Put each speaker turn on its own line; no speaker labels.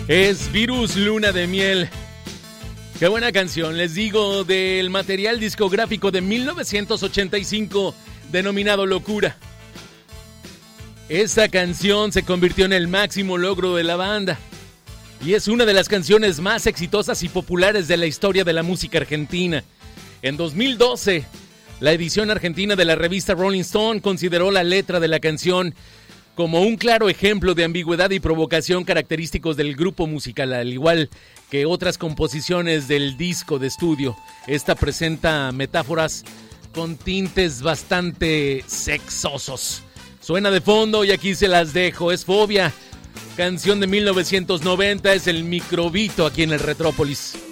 Es Virus Luna de Miel. Qué buena canción, les digo, del material discográfico de 1985 denominado Locura. Esta canción se convirtió en el máximo logro de la banda y es una de las canciones más exitosas y populares de la historia de la música argentina. En 2012, la edición argentina de la revista Rolling Stone consideró la letra de la canción como un claro ejemplo de ambigüedad y provocación característicos del grupo musical, al igual que otras composiciones del disco de estudio. Esta presenta metáforas con tintes bastante sexosos. Suena de fondo y aquí se las dejo. Es Fobia, canción de 1990, es el Microbito aquí en el Retrópolis.